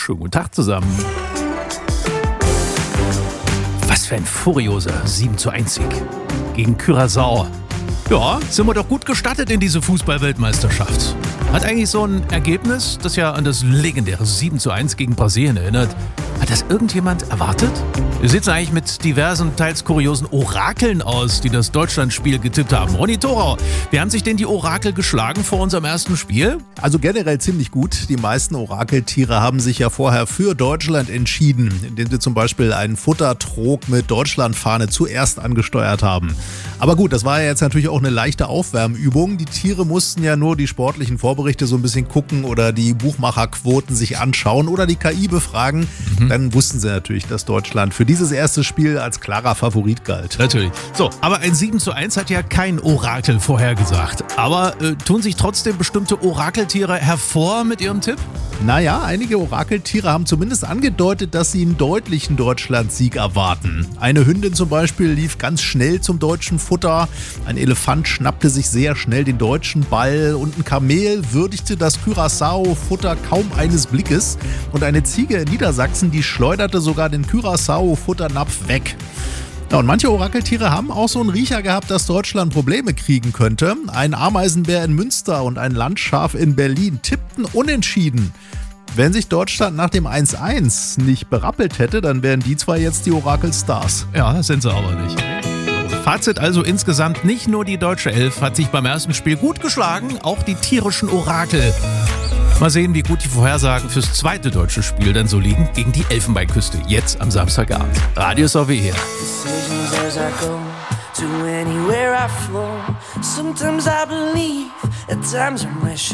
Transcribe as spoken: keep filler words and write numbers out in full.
Schönen guten Tag zusammen. Was für ein furioser sieben zu eins Sieg gegen Curaçao. Ja, sind wir doch gut gestartet in diese Fußball-Weltmeisterschaft. Hat eigentlich so ein Ergebnis, das ja an das legendäre sieben zu eins gegen Brasilien erinnert. Hat das irgendjemand erwartet? Wie sieht es eigentlich mit diversen, teils kuriosen Orakeln aus, die das Deutschlandspiel getippt haben? Ronny Thorau, wie haben sich denn die Orakel geschlagen vor unserem ersten Spiel? Also generell ziemlich gut. Die meisten Orakeltiere haben sich ja vorher für Deutschland entschieden, indem sie zum Beispiel einen Futtertrog mit Deutschlandfahne zuerst angesteuert haben. Aber gut, das war ja jetzt natürlich auch eine leichte Aufwärmübung. Die Tiere mussten ja nur die sportlichen Vorberichte so ein bisschen gucken oder die Buchmacherquoten sich anschauen oder die K I befragen. Mhm. Dann wussten sie natürlich, dass Deutschland für dieses erste Spiel als klarer Favorit galt. Natürlich. So, aber ein sieben zu eins hat ja kein Orakel vorhergesagt. Aber äh, tun sich trotzdem bestimmte Orakeltiere hervor mit ihrem Tipp? Naja, einige Orakeltiere haben zumindest angedeutet, dass sie einen deutlichen Deutschlandsieg erwarten. Eine Hündin zum Beispiel lief ganz schnell zum deutschen Futter. Ein Elefant schnappte sich sehr schnell den deutschen Ball und ein Kamel würdigte das Curaçao-Futter kaum eines Blickes. Und eine Ziege in Niedersachsen, die schleuderte sogar den Curaçao-Futternapf weg. Ja, und manche Orakeltiere haben auch so einen Riecher gehabt, dass Deutschland Probleme kriegen könnte. Ein Ameisenbär in Münster und ein Landschaf in Berlin tippten unentschieden. Wenn sich Deutschland nach dem eins eins nicht berappelt hätte, dann wären die zwei jetzt die Orakelstars. Ja, das sind sie aber nicht. Fazit also insgesamt, nicht nur die deutsche Elf hat sich beim ersten Spiel gut geschlagen, auch die tierischen Orakel. Mal sehen, wie gut die Vorhersagen fürs zweite deutsche Spiel dann so liegen gegen die Elfenbeinküste. Jetzt am Samstagabend. Radio S O W hier. Decisions as I go to anywhere I flow. Sometimes I believe, at times I'm wishing.